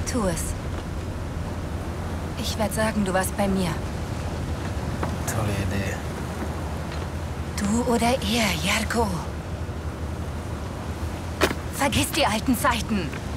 Tu es. Ich werde sagen, du warst bei mir. Tolle Idee. Du oder er, Jerko. Vergiss die alten Zeiten.